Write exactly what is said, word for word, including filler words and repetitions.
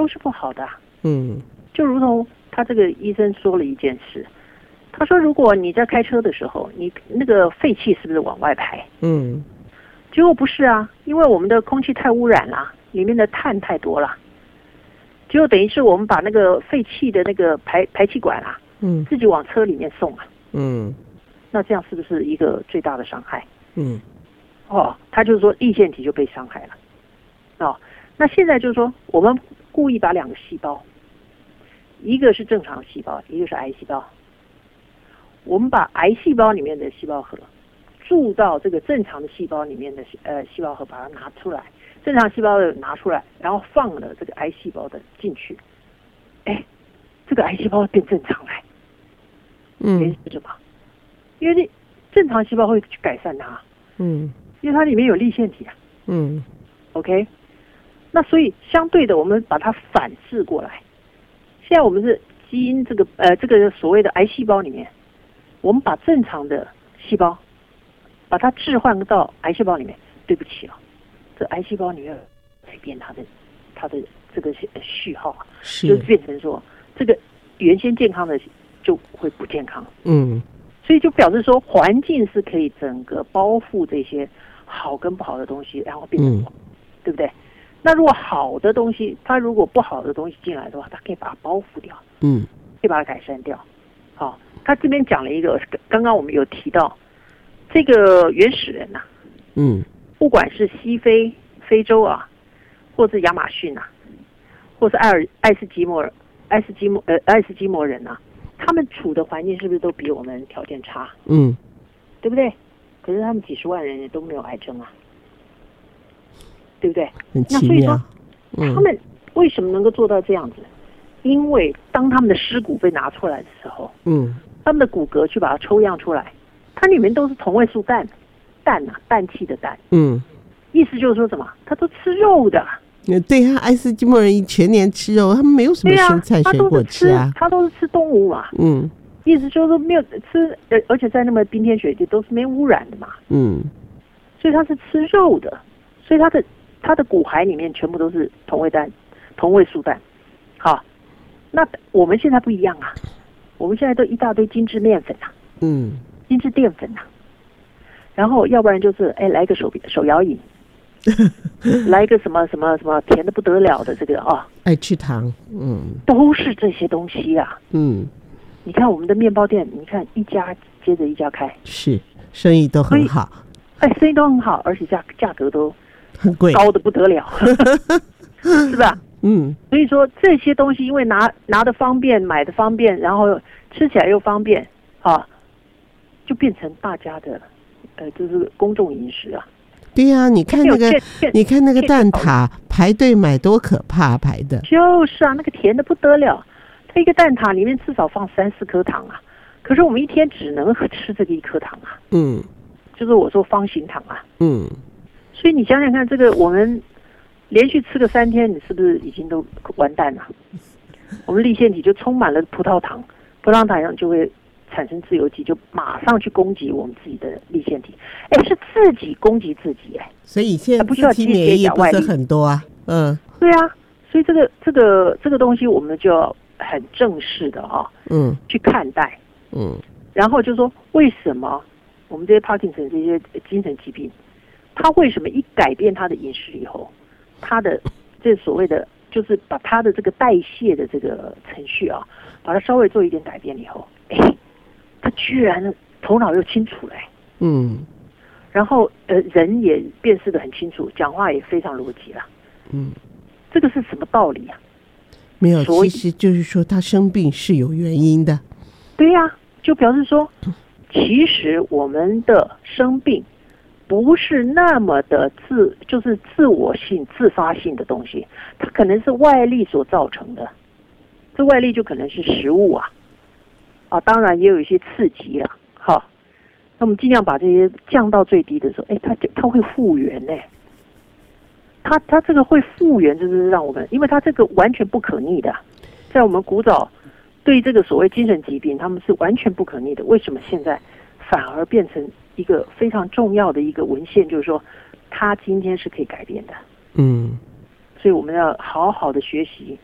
都是不好的、啊。 嗯， 就如同他这个医生说了一件事，他说如果你在开车的时候，你那个废气是不是往外排？ 嗯， 结果不是啊，因为我们的空气太污染了，里面的碳太多了，结果等于是我们把那个废气的那个排排气管啊， 嗯， 自己往车里面送啊。 嗯， 那这样是不是一个最大的伤害？ 嗯， 哦，他就是说粒线体就被伤害了。哦，那现在就是说我们故意把两个细胞，一个是正常细胞，一个是癌细胞，我们把癌细胞里面的细胞核注到这个正常的细胞里面的呃细胞核，把它拿出来，正常细胞的拿出来，然后放了这个癌细胞的进去，哎，这个癌细胞变正常来。 嗯， 原因是什么？因为正常细胞会去改善它， 嗯， 因为它里面有粒线体啊。 嗯 OK， 那所以相对的，我们把它反制过来。现在我们是基因这个呃这个所谓的癌细胞里面，我们把正常的细胞把它置换到癌细胞里面。对不起啊，这癌细胞里面改变它的它的这个序号啊，就变成说这个原先健康的就会不健康。 嗯， 所以就表示说环境是可以整个包覆这些好跟不好的东西，然后变成好，嗯，对不对？那如果好的东西，它如果不好的东西进来的话，它可以把它包覆掉， 嗯， 可以把它改善掉。好，他这边讲了一个，刚刚我们有提到这个原始人呐、啊， 嗯， 不管是西非、非洲啊，或是亚马逊啊，或是爱尔爱斯基摩尔、爱斯基摩呃爱斯基摩人啊，他们处的环境是不是都比我们条件差？ 嗯， 对不对？可是他们几十万人也都没有癌症啊，对不对？ 很奇妙。 那所以说，他们为什么能够做到这样子？因为当他们的尸骨被拿出来的时候， 嗯， 他们的骨骼去把它抽样出来，它里面都是同位素氮，氮啊，氮气的氮。 嗯， 意思就是说什么？他都吃肉的。 对啊，爱斯基摩人全年吃肉，他们没有什么蔬菜水果吃啊， 他都是吃动物嘛。 嗯， 意思就是说没有吃，呃，而且在那么冰天雪地都是没污染的嘛。 嗯， 所以他是吃肉的，所以他的他的骨骸里面全部都是同位氮、同位素氮。好，那我们现在不一样啊，我们现在都一大堆精致面粉啊， 嗯， 精致淀粉啊，然后要不然就是哎来个手手摇饮。来一个什么什么什么甜的不得了的这个啊， 爱吃糖，嗯， 都是这些东西啊。 嗯， 你看我们的面包店，你看一家接着一家开， 是生意都很好， 哎，生意都很好，而且价价格都很贵， 高的不得了，是吧？ 嗯， 所以说这些东西因为拿拿的方便，买的方便，然后吃起来又方便啊，就变成大家的呃就是公众饮食啊。 对呀、啊，你看那个，你看那个蛋挞排队买多可怕，排的。 就是啊，那个甜的不得了，它一个蛋挞里面至少放三四颗糖啊，可是我们一天只能吃这个一颗糖啊。 嗯， 就是我说方形糖啊。 嗯， 所以你想想看，这个我们连续吃个三天，你是不是已经都完蛋了？我们粒线体就充满了葡萄糖，葡萄糖上就会产生自由基，就马上去攻击我们自己的粒线体。哎，是自己攻击自己哎。 所以现在自体免疫不是很多啊。嗯， 对啊，所以这个这个这个东西我们就要很正式的啊， 嗯， 去看待， 嗯， 然后就说为什么我们这些帕金森这些精神疾病，他为什么一改变他的饮食以后，他的这所谓的就是把他的这个代谢的这个程序啊，把它稍微做一点改变以后，哎，他居然头脑又清楚了， 嗯， 然后呃人也辨识得很清楚，讲话也非常逻辑了， 嗯， 这个是什么道理啊？ 没有，其实就是说他生病是有原因的。 对呀、啊，就表示说，其实我们的生病不是那么的自，就是自我性、自发性的东西，它可能是外力所造成的。这外力就可能是食物啊，啊，当然也有一些刺激了，好，那我们尽量把这些降到最低的时候，哎，它它会复原呢。它它这个会复原，就是让我们，因为它这个完全不可逆的，在我们古早对这个所谓精神疾病，他们是完全不可逆的。为什么现在反而变成一个非常重要的一个文献，就是说，它今天是可以改变的。 嗯， 所以我们要好好的学习